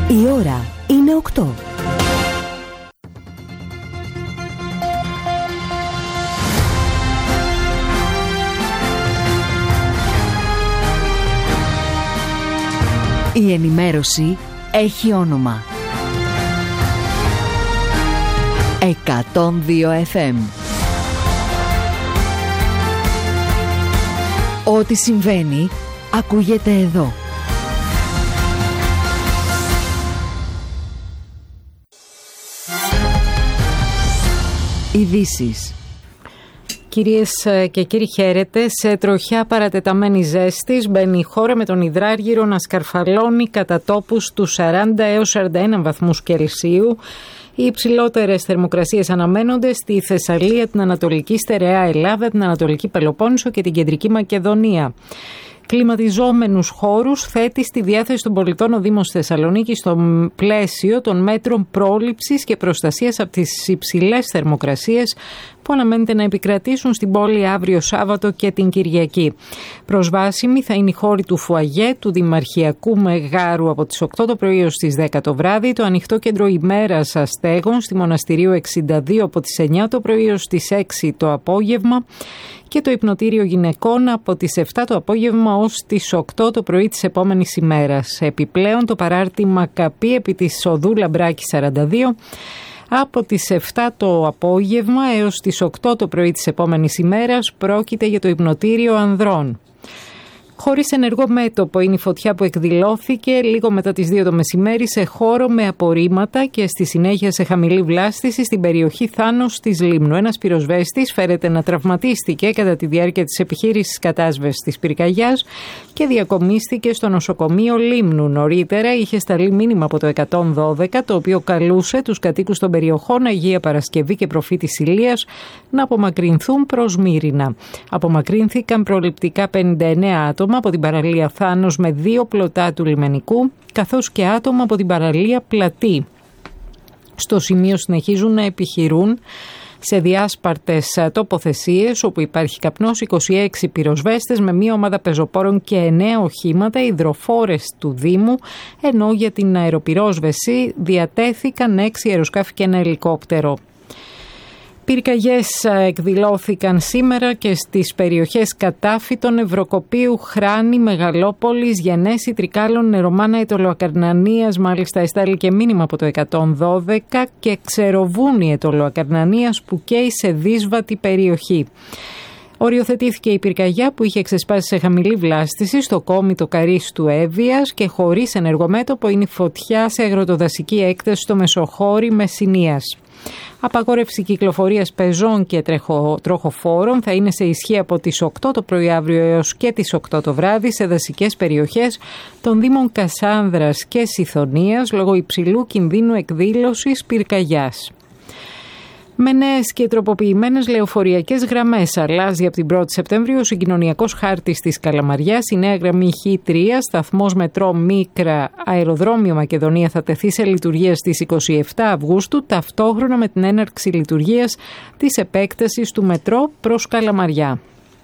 Η ώρα είναι 8. Η ενημέρωση έχει όνομα. 102 FM. Ό,τι συμβαίνει, ακούγεται εδώ. Ειδήσεις. Κυρίες και κύριοι, χαίρετε. Σε τροχιά παρατεταμένη ζέστης μπαίνει η χώρα με τον υδράργυρο να σκαρφαλώνει κατά τόπους τους 40 έως 41 βαθμούς Κελσίου. Οι υψηλότερες θερμοκρασίες αναμένονται στη Θεσσαλία, την Ανατολική Στερεά Ελλάδα, την Ανατολική Πελοπόννησο και την Κεντρική Μακεδονία. Κλιματιζόμενους χώρους θέτει στη διάθεση των πολιτών ο Δήμος Θεσσαλονίκης στο πλαίσιο των μέτρων πρόληψης και προστασίας από τις υψηλές θερμοκρασίες που αναμένεται να επικρατήσουν στην πόλη αύριο Σάββατο και την Κυριακή. Προσβάσιμοι θα είναι οι χώροι του Φουαγέ, του Δημαρχιακού Μεγάρου από τις 8 το πρωί έως τις 10 το βράδυ, το ανοιχτό κέντρο ημέρας αστέγων στη Μοναστηρίου 62 από τις 9 το πρωί έως τις 6 το απόγευμα και το υπνοτήριο γυναικών από τις 7 το απόγευμα ως τις 8 το πρωί της επόμενης ημέρας. Επιπλέον το παράρτημα Καπή επί της οδού Λαμπράκη 42 από τις 7 το απόγευμα έως τις 8 το πρωί της επόμενης ημέρας πρόκειται για το υπνοτήριο ανδρών. Χωρίς ενεργό μέτωπο είναι η φωτιά που εκδηλώθηκε λίγο μετά τις 2 το μεσημέρι σε χώρο με απορρίμματα και στη συνέχεια σε χαμηλή βλάστηση στην περιοχή Θάνος της Λίμνου. Ένας πυροσβέστης φέρεται να τραυματίστηκε κατά τη διάρκεια της επιχείρησης κατάσβεσης της πυρκαγιάς και διακομίστηκε στο νοσοκομείο Λίμνου. Νωρίτερα είχε σταλεί μήνυμα από το 112 το οποίο καλούσε τους κατοίκους των περιοχών Αγία Παρασκευή και Προφήτης Ηλίας να απομακρυνθούν προς Μύρινα. Απομακρύνθηκαν προληπτικά 59 άτομα από την παραλία Θάνος με 2 πλωτά του λιμενικού, καθώς και άτομα από την παραλία Πλατή. Στο σημείο συνεχίζουν να επιχειρούν σε διάσπαρτες τοποθεσίες όπου υπάρχει καπνός 26 πυροσβέστες με μία ομάδα πεζοπόρων και 9 οχήματα υδροφόρες του Δήμου, ενώ για την αεροπυρόσβεση διατέθηκαν 6 αεροσκάφη και ένα ελικόπτερο. Πυρκαγιές εκδηλώθηκαν σήμερα και στις περιοχές Κατάφυτων, Ευρωκοπίου, Χράνη, Μεγαλόπολης, Γενέση, Τρικάλων, Νερομάνα, Αιτωλοακαρνανίας, μάλιστα εστάλει και μήνυμα από το 112 και Ξεροβούνι Αιτωλοακαρνανίας που καίει σε δύσβατη περιοχή. Οριοθετήθηκε η πυρκαγιά που είχε ξεσπάσει σε χαμηλή βλάστηση στο κόμιτο Καρίστου Εύβοιας και χωρίς ενεργό μέτωπο είναι η φωτιά σε αγροτοδασική έκταση στο Μεσοχώρι Μεσσηνίας. Απαγόρευση κυκλοφορίας πεζών και τροχοφόρων θα είναι σε ισχύ από τις 8 το πρωί αύριο έως και τις 8 το βράδυ σε δασικές περιοχές των Δήμων Κασάνδρας και Σιθωνίας λόγω υψηλού κινδύνου εκδήλωσης πυρκαγιάς. Με νέες και τροποποιημένες λεωφορειακές γραμμές αλλάζει από την 1η Σεπτεμβρίου ο συγκοινωνιακός χάρτης της Καλαμαριάς. Η νέα γραμμή Χ3, σταθμός μετρό Μίκρα, αεροδρόμιο Μακεδονία θα τεθεί σε λειτουργία στις 27 Αυγούστου, ταυτόχρονα με την έναρξη λειτουργίας της επέκτασης του μετρό προς Καλαμαριά.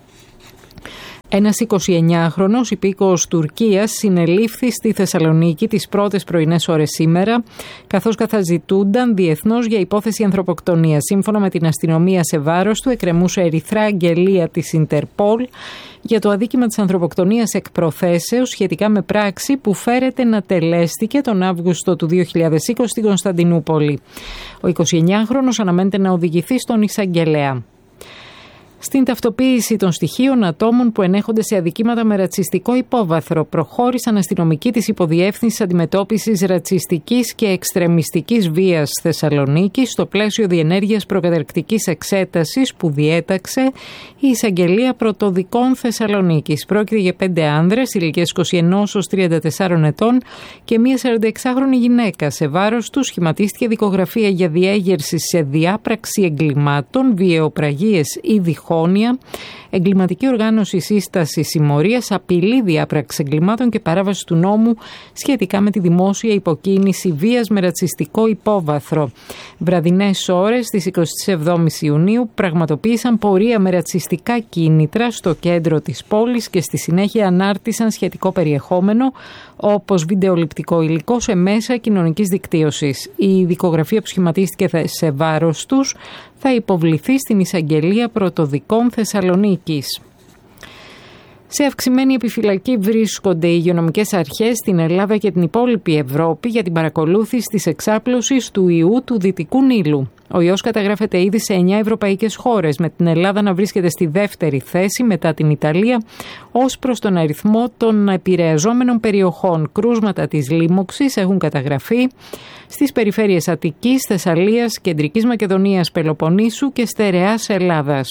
Ένας 29χρονος υπήκοος Τουρκίας συνελήφθη στη Θεσσαλονίκη τις πρώτες πρωινές ώρες σήμερα, καθώς καθαζητούνταν διεθνώς για υπόθεση ανθρωποκτονίας. Σύμφωνα με την αστυνομία, σε βάρος του εκκρεμούσε ερυθρά αγγελία της Ιντερπόλ για το αδίκημα της ανθρωποκτονίας εκ προθέσεως σχετικά με πράξη που φέρεται να τελέστηκε τον Αύγουστο του 2020 στην Κωνσταντινούπολη. Ο 29χρονος αναμένεται να οδηγηθεί στον εισαγγελέα. Στην ταυτοποίηση των στοιχείων ατόμων που ενέχονται σε αδικήματα με ρατσιστικό υπόβαθρο, προχώρησαν αστυνομικοί της Υποδιεύθυνσης Αντιμετώπισης Ρατσιστικής και Εξτρεμιστικής Βίας Θεσσαλονίκης στο πλαίσιο διενέργειας προκαταρκτικής εξέτασης που διέταξε η Εισαγγελία Πρωτοδικών Θεσσαλονίκης. Πρόκειται για 5 άνδρες ηλικίας 21 ως 34 ετών και μία 46χρονη γυναίκα. Σε βάρος τους σχηματίστηκε δικογραφία για διέγερση σε διάπραξη εγκλημάτων, βιαιοπραγίες ή διχόντων δολοφόνια, εγκληματική οργάνωση σύσταση συμμορίας, απειλή διάπραξη εγκλημάτων και παράβαση του νόμου σχετικά με τη δημόσια υποκίνηση βίας με ρατσιστικό υπόβαθρο. Βραδινές ώρες της 27ης Ιουνίου πραγματοποίησαν πορεία με ρατσιστικά κίνητρα στο κέντρο της πόλης και στη συνέχεια ανάρτησαν σχετικό περιεχόμενο όπως βιντεοληπτικό υλικό σε μέσα κοινωνικής δικτύωσης. Η δικογραφία που σχηματίστηκε σε βάρος τους θα υποβληθεί στην Εισαγγελία Πρωτοδικών Θεσσαλονίκης. Σε αυξημένη επιφυλακή βρίσκονται οι υγειονομικές αρχές στην Ελλάδα και την υπόλοιπη Ευρώπη για την παρακολούθηση της εξάπλωσης του ιού του Δυτικού Νείλου. Ο ιός καταγράφεται ήδη σε 9 ευρωπαϊκές χώρες, με την Ελλάδα να βρίσκεται στη δεύτερη θέση μετά την Ιταλία ως προς τον αριθμό των επηρεαζόμενων περιοχών. Κρούσματα της λίμωξης έχουν καταγραφεί στις περιφέρειες Αττικής, Θεσσαλίας, Κεντρικής Μακεδονίας, Πελοποννήσου και Στερεάς Ελλάδας.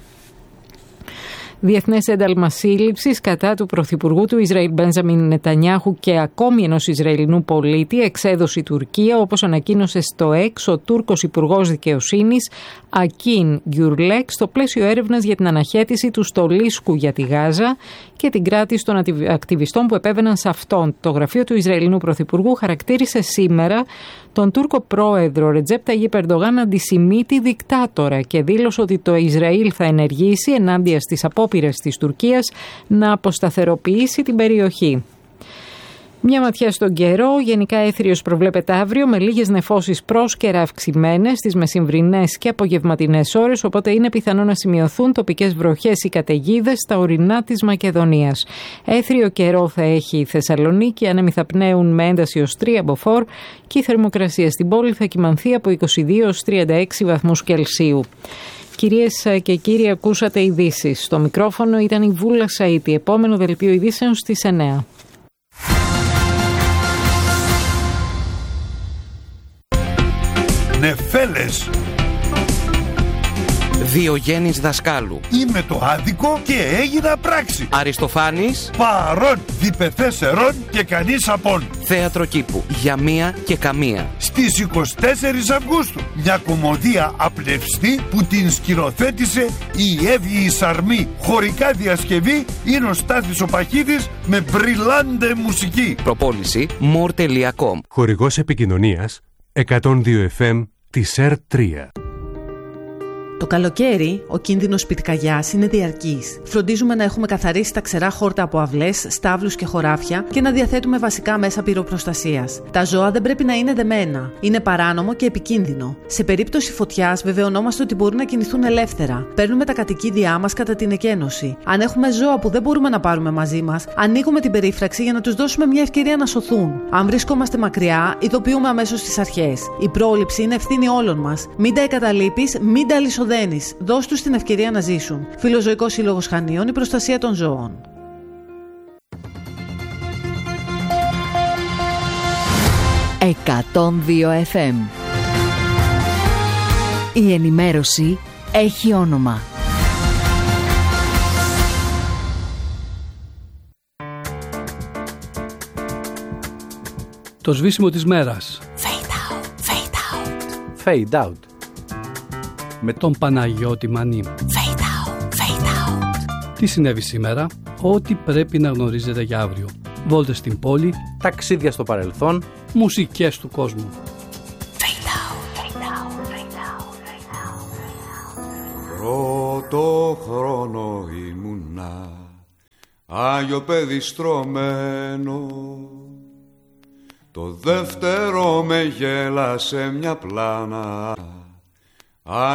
Διεθνές ένταλμα σύλληψης κατά του Πρωθυπουργού του Ισραήλ Μπένζαμιν Νετανιάχου και ακόμη ενός Ισραηλινού πολίτη εξέδωσε η Τουρκία, όπως ανακοίνωσε στο X ο Τούρκος Υπουργός Δικαιοσύνης Ακίν Γκιουρλέκ, στο πλαίσιο έρευνας για την αναχέτηση του στολίσκου για τη Γάζα και την κράτηση των ακτιβιστών που επέβαιναν σε αυτόν. Το γραφείο του Ισραηλινού Πρωθυπουργού χαρακτήρισε σήμερα τον Τούρκο πρόεδρο Ρετζέπ Ταγιίπ Ερντογάν αντισημίτη δικτάτορα και δήλωσε ότι το Ισραήλ θα ενεργήσει ενάντια στις απόπειρες της Τουρκίας να αποσταθεροποιήσει την περιοχή. Μια ματιά στον καιρό. Γενικά έθριος προβλέπεται αύριο με λίγες νεφώσεις πρόσκαιρα αυξημένες στις μεσημβρινές και απογευματινές ώρες, οπότε είναι πιθανό να σημειωθούν τοπικές βροχές ή καταιγίδες στα ορεινά της Μακεδονίας. Έθριο καιρό θα έχει η Θεσσαλονίκη, άνεμοι θα πνέουν με ένταση ως 3 μποφόρ και η θερμοκρασία στην πόλη θα κυμανθεί από 22 ως 36 βαθμούς Κελσίου. Κυρίες και κύριοι, ακούσατε ειδήσεις. Στο μικρόφωνο ήταν η Βούλα Σαΐτη. Επόμενο δελτίο ειδήσεων στις 9. Νεφέλες. Διογέννης Δασκάλου. Είμαι το άδικο και έγινα πράξη. Αριστοφάνης. Παρών, διπεθές ερών και κανείς απόν. Θέατρο κήπου. Για μία και καμία. Στις 24 Αυγούστου. Μια κομμωδία απλευστή που την σκηνοθέτησε η Εύη Σαρμή. Χωρικά διασκευή είναι ο Στάθης ο Παχίδης με μπριλάντε μουσική. Προπόληση more.com. Χορηγός επικοινωνίας 102 FM της ΕΡΤ3. Το καλοκαίρι, ο κίνδυνος πυρκαγιάς είναι διαρκής. Φροντίζουμε να έχουμε καθαρίσει τα ξερά χόρτα από αυλές, στάβλους και χωράφια και να διαθέτουμε βασικά μέσα πυροπροστασίας. Τα ζώα δεν πρέπει να είναι δεμένα. Είναι παράνομο και επικίνδυνο. Σε περίπτωση φωτιάς, βεβαιωνόμαστε ότι μπορούν να κινηθούν ελεύθερα. Παίρνουμε τα κατοικίδια μας κατά την εκένωση. Αν έχουμε ζώα που δεν μπορούμε να πάρουμε μαζί μας, ανοίγουμε την περίφραξη για να τους δώσουμε μια ευκαιρία να σωθούν. Αν βρισκόμαστε μακριά, ειδοποιούμε αμέσως τις αρχές. Η πρόληψη είναι ευθύνη όλων μας. Μην τα εγκαταλείπεις, μην τα αλυσοδένεις. Δώσ' τους την ευκαιρία να ζήσουν. Φιλοζωικός Σύλλογος Χανίων, η προστασία των ζώων. «102 FM». Η ενημέρωση έχει όνομα. Το σβήσιμο της μέρας. Fade out, fade out. Fade out. Με τον Παναγιώτη Μανή. Fade out, fade out. Τι συνέβη σήμερα, ό,τι πρέπει να γνωρίζετε για αύριο. Βόλτες στην πόλη, Ταξίδια στο παρελθόν, μουσικές του κόσμου. Fade out, fade out, fade out, fade out. Πρώτο χρόνο ήμουνα Άγιο παιδί στρωμένο. Το δεύτερο με γέλασε μια πλάνα